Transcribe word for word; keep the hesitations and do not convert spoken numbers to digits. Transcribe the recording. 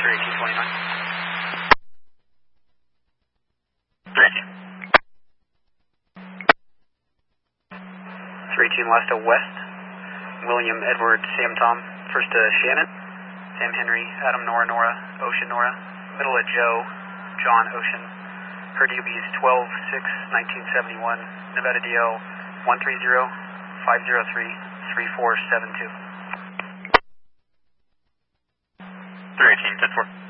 eighteen twenty-nine. three eighteen. three eighteen last to West. William, Edward, Sam, Tom. First to Shannon. Sam, Henry, Adam, Nora, Nora, Ocean, Nora. Middle of Joe, John, Ocean. Her D O B is twelve six nineteen seventy-one. Nevada D L one three zero five zero three three four seven two. three eighteen, ten four.